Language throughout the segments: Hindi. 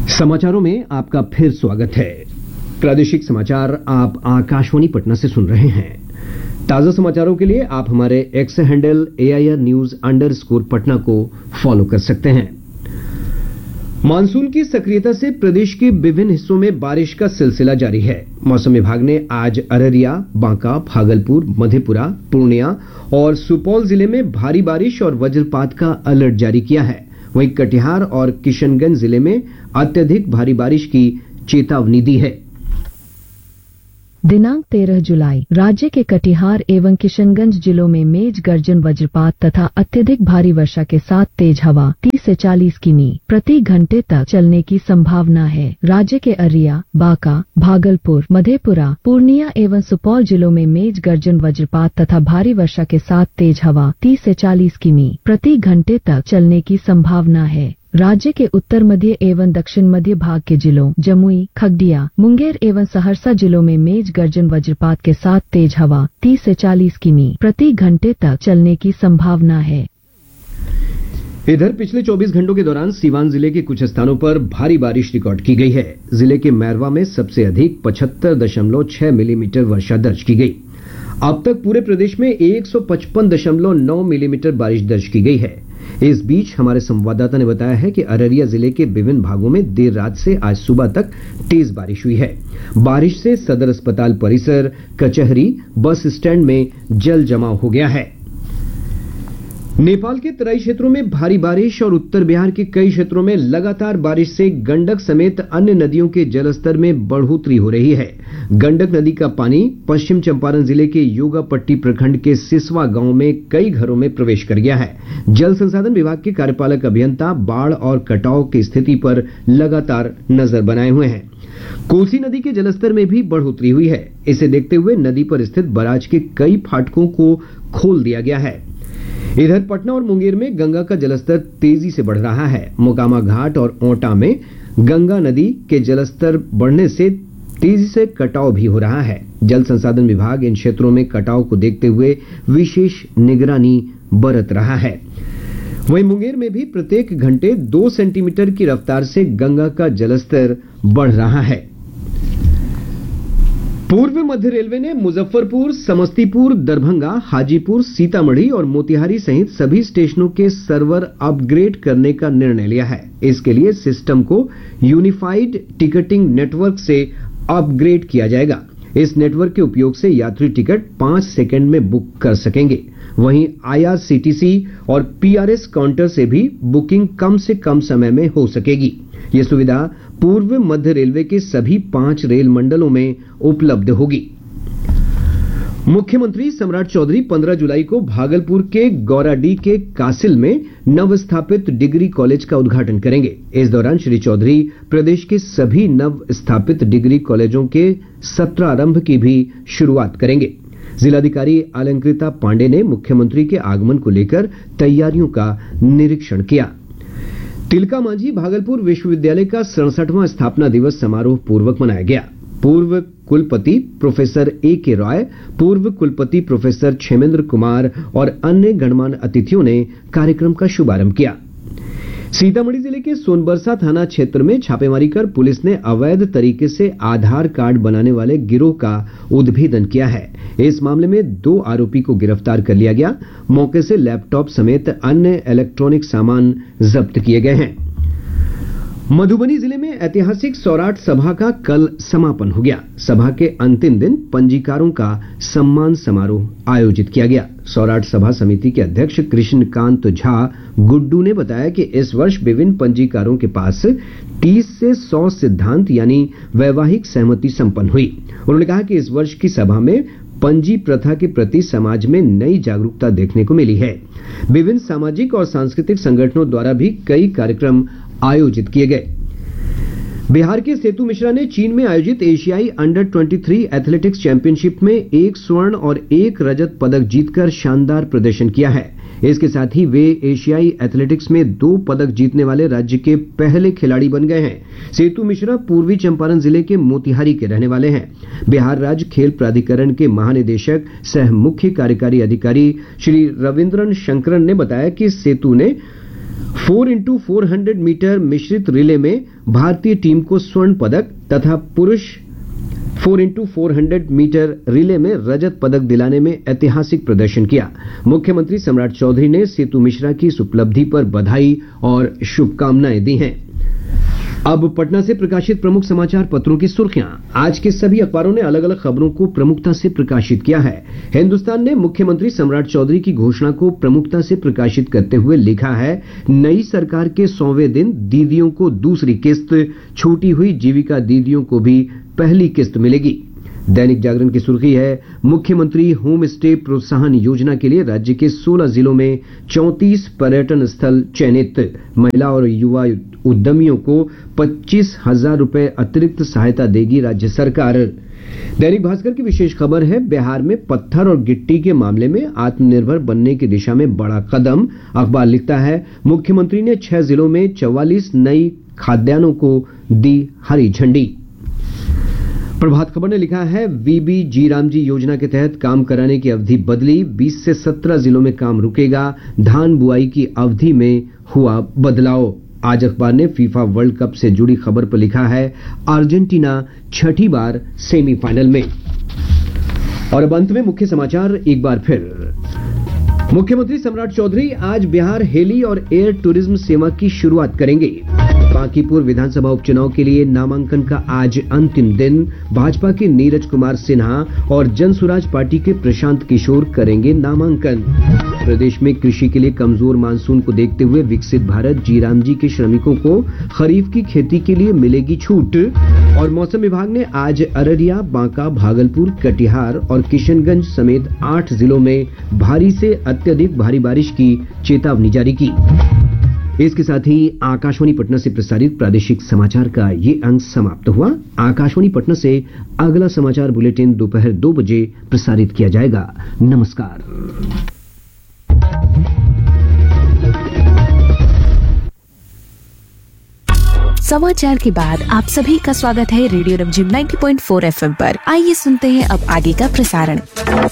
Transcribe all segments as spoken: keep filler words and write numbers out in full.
समाचारों में आपका फिर स्वागत है। प्रादेशिक समाचार आप आकाशवाणी पटना से सुन रहे हैं। ताजा समाचारों के लिए आप हमारे x handle AIR news under score Patna को फॉलो कर सकते हैं। मानसून की सक्रियता से प्रदेश के विभिन्न हिस्सों में बारिश का सिलसिला जारी है। मौसम विभाग ने आज अररिया, बांका, भागलपुर, मधेपुरा, पूर्णिया और सुपौल जिले में भारी बारिश और वज्रपात का अलर्ट जारी किया है। वहीं कटिहार और किशनगंज जिले में अत्यधिक भारी बारिश की चेतावनी दी है। दिनांक तेरह जुलाई राज्य के कटिहार एवं किशनगंज जिलों में मेघ गर्जन, वज्रपात तथा अत्यधिक भारी वर्षा के साथ तेज हवा तीस से चालीस किमी प्रति घंटे तक चलने की संभावना है। राज्य के अररिया, बांका, भागलपुर, मधेपुरा, पूर्णिया एवं सुपौल जिलों में मेघ गर्जन, वज्रपात तथा भारी वर्षा के साथ तेज हवा तीस से चालीस किमी प्रति घंटे तक चलने की संभावना है। राज्य के उत्तर मध्य एवं दक्षिण मध्य भाग के जिलों जमुई, खगड़िया, मुंगेर एवं सहरसा जिलों में मेघ गर्जन, वज्रपात के साथ तेज हवा तीस से चालीस किमी प्रति घंटे तक चलने की संभावना है। इधर पिछले चौबीस घंटों के दौरान सीवान जिले के कुछ स्थानों पर भारी बारिश रिकॉर्ड की गई है। जिले के मैरवा में सबसे अधिक पचहत्तर दशमलव छह मिलीमीटर वर्षा दर्ज की गई। अब तक पूरे प्रदेश में एक सौ पचपन दशमलव नौ मिलीमीटर बारिश दर्ज की गई है। इस बीच हमारे संवाददाता ने बताया है कि अररिया जिले के विभिन्न भागों में देर रात से आज सुबह तक तेज बारिश हुई है। बारिश से सदर अस्पताल परिसर, कचहरी, बस स्टैंड में जल जमाव हो गया है। नेपाल के तराई क्षेत्रों में भारी बारिश और उत्तर बिहार के कई क्षेत्रों में लगातार बारिश से गंडक समेत अन्य नदियों के जलस्तर में बढ़ोतरी हो रही है। गंडक नदी का पानी पश्चिम चंपारण जिले के योगापट्टी प्रखंड के सिसवा गांव में कई घरों में प्रवेश कर गया है। जल संसाधन विभाग के कार्यपालक अभियंता बाढ़ और कटाव की स्थिति पर लगातार नजर बनाए हुए हैं। कोसी नदी के जलस्तर में भी बढ़ोतरी हुई है। इसे देखते हुए नदी पर स्थित बराज के कई फाटकों को खोल दिया गया है। इधर पटना और मुंगेर में गंगा का जलस्तर तेजी से बढ़ रहा है। मोकामा घाट और ओंटा में गंगा नदी के जलस्तर बढ़ने से तेजी से कटाव भी हो रहा है। जल संसाधन विभाग इन क्षेत्रों में कटाव को देखते हुए विशेष निगरानी बरत रहा है। वहीं मुंगेर में भी प्रत्येक घंटे दो सेंटीमीटर की रफ्तार से गंगा का जलस्तर बढ़ रहा है। पूर्व मध्य रेलवे ने मुजफ्फरपुर, समस्तीपुर, दरभंगा, हाजीपुर, सीतामढ़ी और मोतिहारी सहित सभी स्टेशनों के सर्वर अपग्रेड करने का निर्णय लिया है। इसके लिए सिस्टम को यूनिफाइड टिकटिंग नेटवर्क से अपग्रेड किया जाएगा। इस नेटवर्क के उपयोग से यात्री टिकट पांच सेकंड में बुक कर सकेंगे। वहीं आईआरसीटीसी और पीआरएस काउंटर से भी बुकिंग कम से कम समय में हो सकेगी। यह सुविधा पूर्व मध्य रेलवे के सभी पांच रेल मंडलों में उपलब्ध होगी। मुख्यमंत्री सम्राट चौधरी पंद्रह जुलाई को भागलपुर के गौराडीह के कासिल में नव स्थापित डिग्री कॉलेज का उद्घाटन करेंगे। इस दौरान श्री चौधरी प्रदेश के सभी नव स्थापित डिग्री कॉलेजों के सत्रारंभ की भी शुरुआत करेंगे। जिलाधिकारी अलंकृता पांडे ने मुख्यमंत्री के आगमन को लेकर तैयारियों का निरीक्षण किया। तिलका मांझी भागलपुर विश्वविद्यालय का सड़सठवां स्थापना दिवस समारोह पूर्वक मनाया गया। पूर्व कुलपति प्रोफेसर ए के रॉय, पूर्व कुलपति प्रोफेसर क्षेमेंद्र कुमार और अन्य गणमान्य अतिथियों ने कार्यक्रम का शुभारंभ किया। सीतामढ़ी जिले के सोनबरसा थाना क्षेत्र में छापेमारी कर पुलिस ने अवैध तरीके से आधार कार्ड बनाने वाले गिरोह का उद्भेदन किया है। इस मामले में दो आरोपी को गिरफ्तार कर लिया गया। मौके से लैपटॉप समेत अन्य इलेक्ट्रॉनिक सामान जब्त किए गए हैं। मधुबनी जिले में ऐतिहासिक सौराठ सभा का कल समापन हो गया। सभा के अंतिम दिन पंजीकारों का सम्मान समारोह आयोजित किया गया। सौराठ सभा समिति के अध्यक्ष कृष्णकांत झा गुड्डू ने बताया कि इस वर्ष विभिन्न पंजीकारों के पास तीस से सौ सिद्धांत यानी वैवाहिक सहमति संपन्न हुई। उन्होंने कहा कि इस वर्ष की सभा में पंजी प्रथा के प्रति समाज में नई जागरूकता देखने को मिली है। विभिन्न सामाजिक और सांस्कृतिक संगठनों द्वारा भी कई कार्यक्रम आयोजित किए गए। बिहार के सेतु मिश्रा ने चीन में आयोजित एशियाई अंडर तेईस एथलेटिक्स चैंपियनशिप में एक स्वर्ण और एक रजत पदक जीतकर शानदार प्रदर्शन किया है। इसके साथ ही वे एशियाई एथलेटिक्स में दो पदक जीतने वाले राज्य के पहले खिलाड़ी बन गए हैं। सेतु मिश्रा पूर्वी चंपारण जिले के मोतिहारी के रहने वाले हैं। बिहार राज्य खेल प्राधिकरण के महानिदेशक सह मुख्य कार्यकारी अधिकारी श्री रविंद्रन शंकरन ने बताया कि सेतु ने four into four hundred metre मिश्रित रिले में भारतीय टीम को स्वर्ण पदक तथा पुरुष four into four hundred metre relay में रजत पदक दिलाने में ऐतिहासिक प्रदर्शन किया। मुख्यमंत्री सम्राट चौधरी ने सेतु मिश्रा की इस उपलब्धि पर बधाई और शुभकामनाएं दी हैं। अब पटना से प्रकाशित प्रमुख समाचार पत्रों की सुर्खियां। आज के सभी अखबारों ने अलग अलग खबरों को प्रमुखता से प्रकाशित किया है। हिंदुस्तान ने मुख्यमंत्री सम्राट चौधरी की घोषणा को प्रमुखता से प्रकाशित करते हुए लिखा है, नई सरकार के सौवें दिन दीदियों को दूसरी किस्त, छूटी हुई जीविका दीदियों को भी पहली किस्त मिलेगी। दैनिक जागरण की सुर्खी है, मुख्यमंत्री होम स्टे प्रोत्साहन योजना के लिए राज्य के सोलह जिलों में चौंतीस पर्यटन स्थल चयनित। महिला और युवा उद्यमियों को पच्चीस हजार रुपए अतिरिक्त सहायता देगी राज्य सरकार। दैनिक भास्कर की विशेष खबर है, बिहार में पत्थर और गिट्टी के मामले में आत्मनिर्भर बनने की दिशा में बड़ा कदम। अखबार लिखता है, मुख्यमंत्री ने छह जिलों में चौवालीस नई खाद्यान्नों को दी हरी झंडी। प्रभात खबर ने लिखा है, वीबी जी रामजी योजना के तहत काम कराने की अवधि बदली, बीस से सत्रह जिलों में काम रुकेगा। धान बुआई की अवधि में हुआ बदलाव। आज अखबार ने फीफा वर्ल्ड कप से जुड़ी खबर पर लिखा है, अर्जेंटीना छठी बार सेमीफाइनल में। और अब अंत में मुख्य समाचार एक बार फिर। मुख्यमंत्री सम्राट चौधरी आज बिहार हेली और एयर टूरिज्म सेवा की शुरुआत करेंगे। बांकीपुर विधानसभा उपचुनाव के लिए नामांकन का आज अंतिम दिन। भाजपा के नीरज कुमार सिन्हा और जनसुराज पार्टी के प्रशांत किशोर करेंगे नामांकन। प्रदेश में कृषि के लिए कमजोर मानसून को देखते हुए विकसित भारत जी रामजी के श्रमिकों को खरीफ की खेती के लिए मिलेगी छूट। और मौसम विभाग ने आज अररिया, बांका, भागलपुर, कटिहार और किशनगंज समेत आठ जिलों में भारी से अत्यधिक भारी बारिश की चेतावनी जारी की। इसके साथ ही आकाशवाणी पटना से प्रसारित प्रादेशिक समाचार का ये अंक समाप्त हुआ। आकाशवाणी पटना से अगला समाचार बुलेटिन दोपहर दो बजे प्रसारित किया जाएगा। नमस्कार। समाचार के बाद आप सभी का स्वागत है रेडियो रमझिम नब्बे पॉइंट चार एफएम पर। आइए सुनते हैं अब आगे का प्रसारण।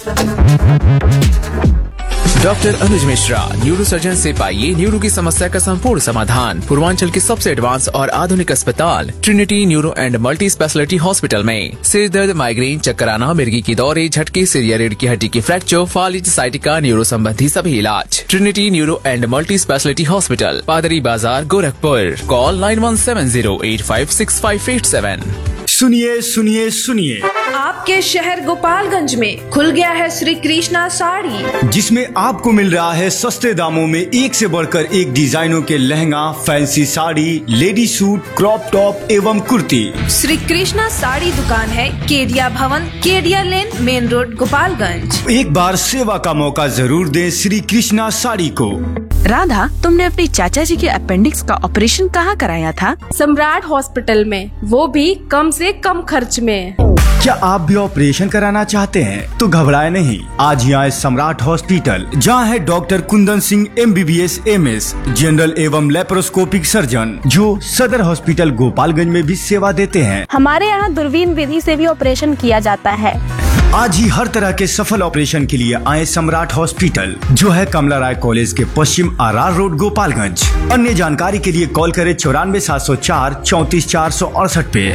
डॉक्टर अनुज मिश्रा, न्यूरो सर्जन से पाइए न्यूरो की समस्या का संपूर्ण समाधान। पूर्वांचल के सबसे एडवांस और आधुनिक अस्पताल Trinity neuro and multi speciality hospital में सिर दर्द, माइग्रेन, चक्कर आना, मिर्गी की दौरे, झटके, सिर या रीढ़ की हड्डी की फ्रैक्चर, फालिज, साइटिका, न्यूरो संबंधी सभी इलाज। Trinity neuro and multi speciality hospital, पादरी बाजार, Gorakhpur. Call nine one seven zero eight five six five eight seven. सुनिए सुनिए सुनिए, आपके शहर गोपालगंज में खुल गया है श्री कृष्णा साड़ी, जिसमें आपको मिल रहा है सस्ते दामों में एक से बढ़कर एक डिजाइनों के lehenga, fancy sari, lady suit, crop top एवं कुर्ती। श्री कृष्णा साड़ी दुकान है केडिया भवन, केडिया लेन, मेन रोड, गोपालगंज। एक बार सेवा का मौका जरूर दें श्री कृष्णा साड़ी को। राधा, तुमने अपने चाचा जी के अपेंडिक्स का ऑपरेशन कहाँ कराया था? सम्राट हॉस्पिटल में, वो भी कम से कम खर्च में। क्या आप भी ऑपरेशन कराना चाहते हैं तो घबराए नहीं, आज ही आए सम्राट हॉस्पिटल, जहां है doctor Kundan Singh M B B S M S, general एवं लेप्रोस्कोपिक सर्जन, जो सदर हॉस्पिटल गोपालगंज में भी सेवा देते हैं। हमारे यहाँ दूरबीन विधि से भी ऑपरेशन किया जाता है। आज ही हर तरह के सफल ऑपरेशन के लिए आए सम्राट हॉस्पिटल, जो है कमला राय कॉलेज के पश्चिम आर रोड, गोपालगंज। अन्य जानकारी के लिए कॉल करें चौरानवे सात सौ चार चौतीस चार सौ अड़सठ पे।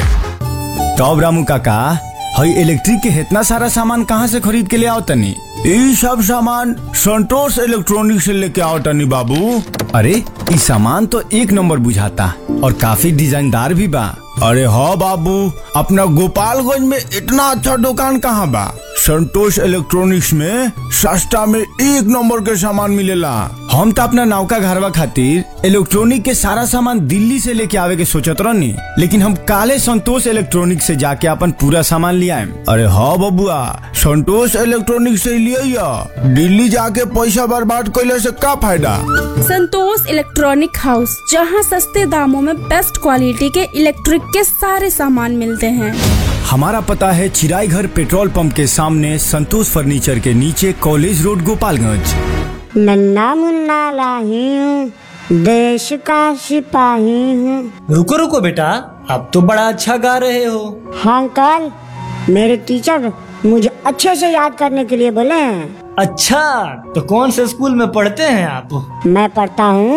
तो रामू काका, हई इलेक्ट्रिक के इतना सारा सामान कहाँ से खरीद के ले आओ तनी? ये सब सामान संतोष इलेक्ट्रॉनिक से लेके आओ तनी बाबू। अरे ये सामान तो एक नंबर बुझाता और काफी डिजाइनदार भी बा। अरे हाँ बाबू, अपना गोपालगंज में इतना अच्छा दुकान कहाँ बा? संतोष इलेक्ट्रॉनिक्स में सस्ता में एक नंबर के सामान मिलेला। हम तो अपना नौका घरवा खातिर इलेक्ट्रॉनिक के सारा सामान दिल्ली से लेके आवे के सोचत रहनी, लेकिन हम काले संतोष इलेक्ट्रॉनिक से जाके अपन पूरा सामान ले आए। अरे हाँ बबुआ, संतोष इलेक्ट्रॉनिक से लिया, दिल्ली जाके पैसा बर्बाद कैले से का फायदा। संतोष इलेक्ट्रॉनिक हाउस, जहां सस्ते दामों में बेस्ट क्वालिटी के इलेक्ट्रिक के सारे सामान मिलते हैं। हमारा पता है चिराई घर पेट्रोल पंप के सामने, संतोष फर्नीचर के नीचे, कॉलेज रोड, गोपालगंज। नन्ना मुन्ना लाही हूँ, देश का सिपाही हूँ। रुको रुको बेटा, अब तो बड़ा अच्छा गा रहे हो। हाँ अंकल, मेरे टीचर मुझे अच्छे से याद करने के लिए बोले हैं। अच्छा, तो कौन से स्कूल में पढ़ते हैं आप? मैं पढ़ता हूँ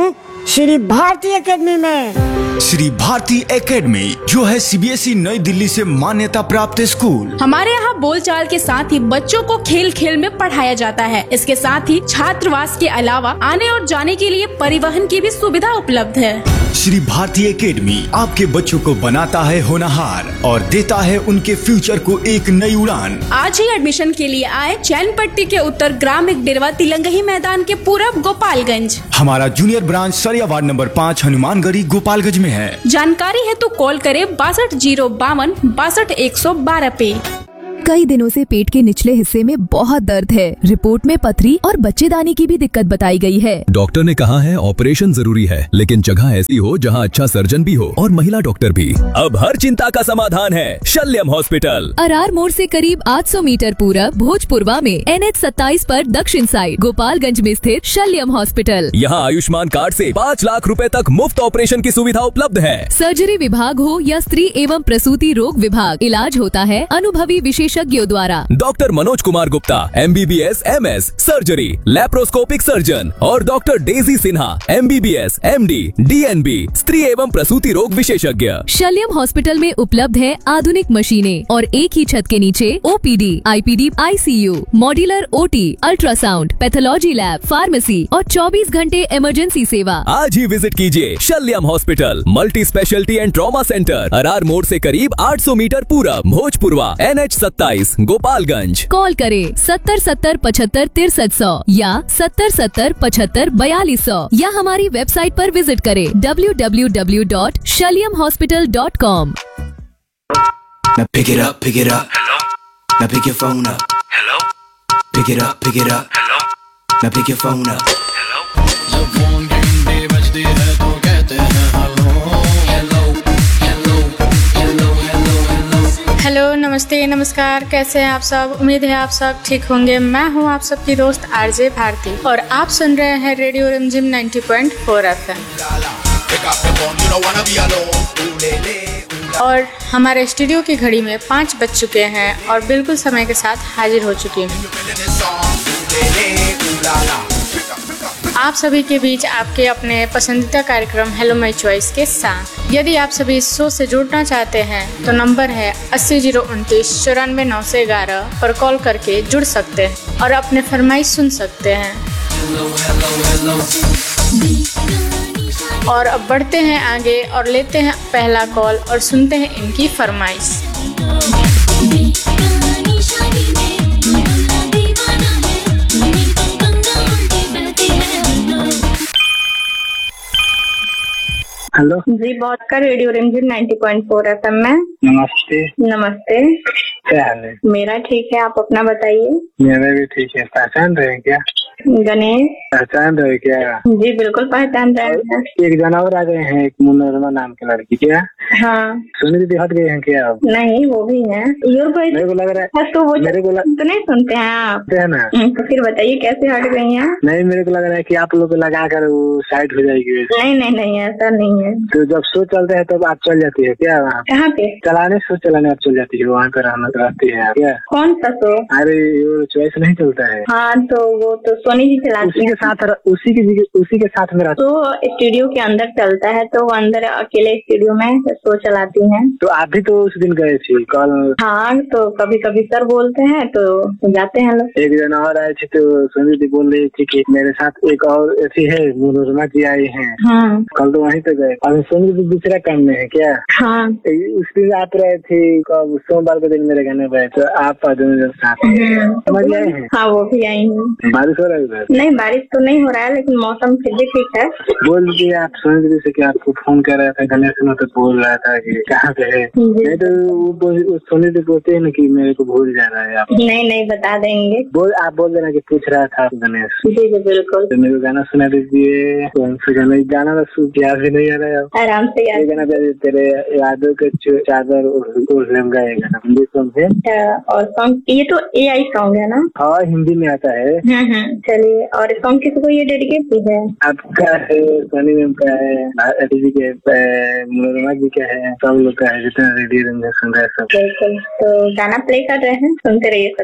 श्री भारती एकेडमी में। श्री भारती एकेडमी जो है सीबीएसई नई दिल्ली से मान्यता प्राप्त स्कूल। हमारे यहाँ बोलचाल के साथ ही बच्चों को खेल खेल में पढ़ाया जाता है। इसके साथ ही छात्रावास के अलावा आने और जाने के लिए परिवहन की भी सुविधा उपलब्ध है। श्री भारती एकेडमी आपके बच्चों को बनाता है होनहार और देता है उनके फ्यूचर को एक नई उड़ान। आज ही एडमिशन के लिए आए चैनपट्टी के उत्तर ग्राम डेरवा तिलंगही मैदान के पूरब गोपालगंज। हमारा जूनियर ब्रांच सरिया वार्ड नंबर पाँच हनुमानगढ़ी गोपालगंज में है। जानकारी है तो कॉल करे बासठ जीरो बावन बासठ एक सौ बारह पे। कई दिनों से पेट के निचले हिस्से में बहुत दर्द है। रिपोर्ट में पथरी और बच्चेदानी की भी दिक्कत बताई गई है। डॉक्टर ने कहा है ऑपरेशन जरूरी है, लेकिन जगह ऐसी हो जहां अच्छा सर्जन भी हो और महिला डॉक्टर भी। अब हर चिंता का समाधान है शल्यम हॉस्पिटल। अरार मोड़ से करीब आठ सौ मीटर पूरब भोजपुरवा में एन एच सत्ताईस पर दक्षिण साइड गोपालगंज में स्थित शल्यम हॉस्पिटल। यहाँ आयुष्मान कार्ड से पाँच लाख रुपए तक मुफ्त ऑपरेशन की सुविधा उपलब्ध है। सर्जरी विभाग हो या स्त्री एवं प्रसूति रोग विभाग, इलाज होता है अनुभवी विशेषज्ञों द्वारा। Doctor Manoj Kumar Gupta M B B S M S surgery laparoscopic surgeon और doctor Daisy Sinha M B B S M D D N B स्त्री एवं प्रसूति रोग विशेषज्ञ। शल्यम हॉस्पिटल में उपलब्ध है आधुनिक मशीनें और एक ही छत के नीचे O P D, I P D, I C you, modular O T, ultrasound, pathology lab, pharmacy और चौबीस घंटे इमरजेंसी सेवा। आज ही विजिट कीजिए शल्यम hospital multi speciality and trauma centre, Arar मोड़ से करीब आठ सौ मीटर पूरब, भोजपुरवा, एन एच सत्ताईस, गोपालगंज। कॉल करें सत्तर सत्तर पचहत्तर तिरसठ सौ या सत्तर सत्तर पचहत्तर बयालीस सौ या हमारी वेबसाइट पर विजिट करें W W W dot शल्यम hospital dot com. Now pick it up, pick it up. Hello. Now pick your phone up. Hello. Pick it up, pick it up. Hello. Now pick your phone up. Hello. जब फोन घंटे बजते हैं तो कहते हैं hello hello hello hello hello hello. Hello, नमस्ते, नमस्कार, कैसे हैं आप सब? उम्मीद है आप सब ठीक होंगे। मैं हूं आप सबकी दोस्त आरजे भारती और आप सुन रहे हैं रेडियो रिमझिम नब्बे पॉइंट चार एफएम। और हमारे स्टूडियो की घड़ी में पाँच बज चुके हैं और बिल्कुल समय के साथ हाजिर हो चुकी हूँ आप सभी के बीच आपके अपने पसंदीदा कार्यक्रम हेलो माय चॉइस के साथ। यदि आप सभी इस शो से जुड़ना चाहते हैं तो नंबर है अस्सी जीरो उनतीस चौरानवे नौ सौ ग्यारह पर कॉल करके जुड़ सकते हैं और अपने फरमाइश सुन सकते हैं। और अब बढ़ते हैं आगे और लेते हैं पहला कॉल और सुनते हैं इनकी फरमाइश। हेलो जी, बहुत का रेडियो रिमझिम नब्बे पॉइंट चार एफएम में। नमस्ते। नमस्ते, क्या हाल है? मेरा ठीक है, आप अपना बताइए। मेरा भी ठीक है। पहचान रहे हैं क्या? गणेश। पहचान रहे क्या? जी बिल्कुल पहचान रहे हैं। एक जानवर आ गए हैं, एक मनोरमा नाम की लड़की। क्या? हाँ। सुनी दीदी हट गए हैं क्या? अब नहीं, वो भी है। मेरे को लग रहा है तो वो मेरे को लग... तो नहीं सुनते हैं आप है ना? तो फिर बताइए कैसे हट गई हैं? नहीं, मेरे को लग रहा है कि आप लोग लगा कर वो साइड हो जाएगी। नहीं नहीं नहीं, ऐसा नहीं है। तो जब शो चलते हैं तब आप चल जाती है क्या? वहाँ कहाँ पे चलाने शो चलाने आप चल जाती है? वहाँ पे रहना रहती है क्या? कौन सा शो? अरे चॉइस नहीं चलता है। हाँ, तो वो तो सोनी जी चलाती उसी के साथ उसी के उसी के साथ में तो स्टूडियो के अंदर चलता है, तो वो अंदर अकेले स्टूडियो में शो चलाती हैं। तो आप भी तो उस दिन गए थे कल? हाँ, तो कभी कभी सर बोलते हैं तो जाते हैं लोग। एक जन और आए थे तो सोनी जी बोल रही थी कि मेरे साथ एक और ऐसी है मनोरमा जी आई है। हाँ। कल तो वहीं पे गए। और सोनी जी दूसरा काम में है क्या? हाँ। उस दिन आप रहे थे कब? सोमवार के दिन मेरे घर में गए तो आप दोनों साथ समझ आए हैं? हाँ, वो भी आई है। बारिश हो रहा है उधर? नहीं, बारिश तो नहीं हो रहा है, लेकिन मौसम फिर भी ठीक है। बोल दीजिए आप सोनी जी से कि आपको फोन कर रहा था गणेश ने, तो बोल रहा था कि कहाँ पे है। नहीं तो वो सोनी जी बोलते हैं ना कि मेरे को भूल जा रहा है आप। नहीं नहीं, बता देंगे। बोल आप बोल देना कि पूछ रहा था गणेश। जी जी बिल्कुल। तो मेरे को गाना सुना दीजिए। कौन सा गाना? गाना याद भी नहीं आ रहा है। आराम से याद। गाना तेरे यादों के चादर ओढ़ लेगा ये गाना हिंदी सॉन्ग है। और सॉन्ग ये तो ए आई सॉन्ग है ना? हाँ, हिंदी में आता है। चलिए, और सॉन्ग किसको ये डेडिकेट की है? आपका है, सोनी मैम का है, भारती जी के, मनोरमा जी का है, सब लोग का है जितना रेडियो सुन रहे हैं सब। बिल्कुल, तो गाना प्ले कर रहे हैं, सुनते रहिए।